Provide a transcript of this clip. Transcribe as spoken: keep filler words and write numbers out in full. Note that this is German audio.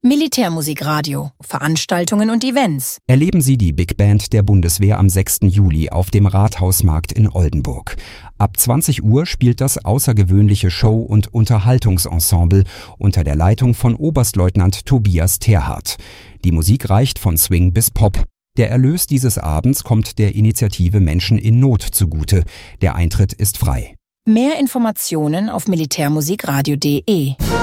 Militärmusikradio, Veranstaltungen und Events. Erleben Sie die Big Band der Bundeswehr am sechsten Juli auf dem Rathausmarkt in Oldenburg. Ab zwanzig Uhr spielt das außergewöhnliche Show- und Unterhaltungsensemble unter der Leitung von Oberstleutnant Tobias Terhardt. Die Musik reicht von Swing bis Pop. Der Erlös dieses Abends kommt der Initiative Menschen in Not zugute. Der Eintritt ist frei. Mehr Informationen auf militärmusikradio punkt de.